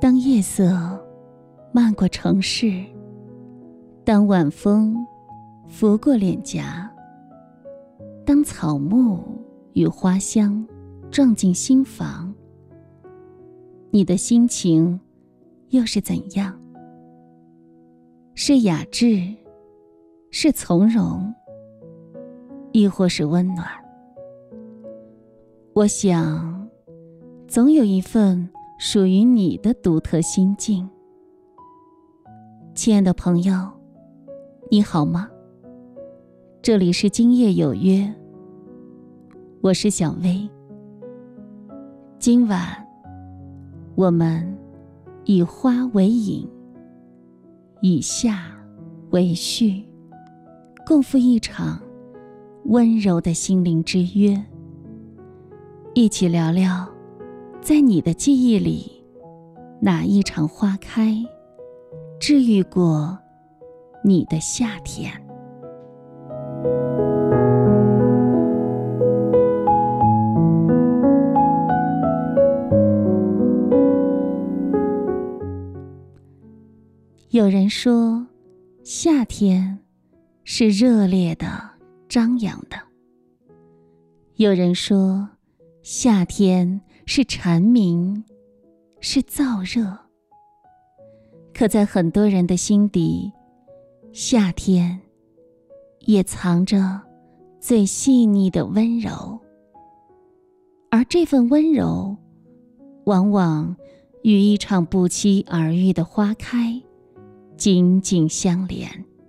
当夜色漫过城市，当晚风拂过脸颊，当草木与花香撞进心房，你的心情又是怎样？是雅致，是从容，亦或是温暖？我想，总有一份属于你的独特心境。亲爱的朋友，你好吗？这里是今夜有约，我是小薇。今晚我们以花为引，以夏为序，共赴一场温柔的心灵之约，一起聊聊在你的记忆里，哪一场花开治愈过你的夏天？有人说，夏天是热烈的、张扬的；有人说，夏天是蝉鸣，是燥热。可在很多人的心底，夏天也藏着最细腻的温柔，而这份温柔往往与一场不期而遇的花开紧紧相连。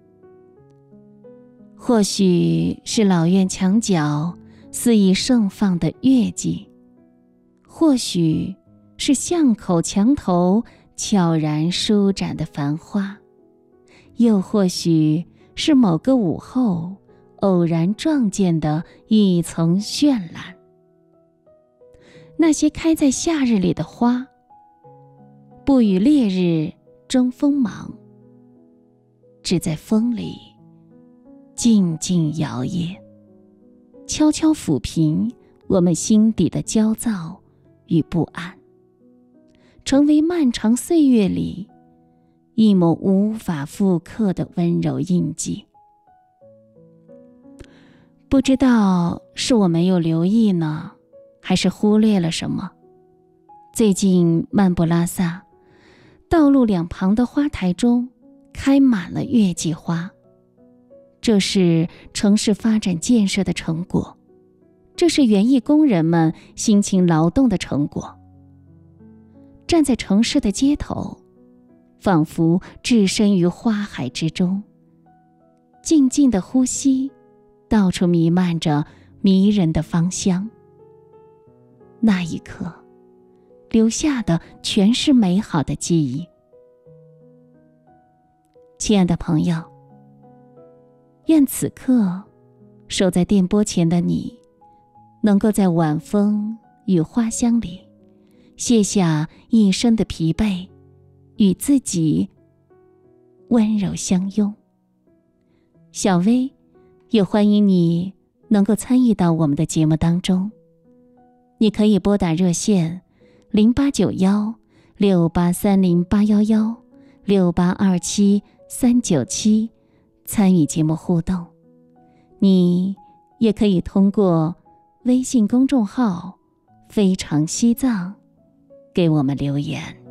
或许是老院墙角肆意盛放的月季，或许是巷口墙头悄然舒展的繁花，又或许是某个午后偶然撞见的一层绚烂。那些开在夏日里的花，不与烈日争锋芒，只在风里静静摇曳，悄悄抚平我们心底的焦躁与不安，成为漫长岁月里一抹无法复刻的温柔印记。不知道是我没有留意呢，还是忽略了什么？最近曼布拉萨道路两旁的花台中开满了月季花，这是城市发展建设的成果，这是园艺工人们辛勤劳动的成果。站在城市的街头，仿佛置身于花海之中，静静的呼吸，到处弥漫着迷人的芳香。那一刻，留下的全是美好的记忆。亲爱的朋友，愿此刻守在电波前的你，能够在晚风与花香里卸下一身的疲惫，与自己温柔相拥。小薇也欢迎你能够参与到我们的节目当中，你可以拨打热线0891-6830-811-6827-397参与节目互动。你也可以通过微信公众号非常西藏给我们留言。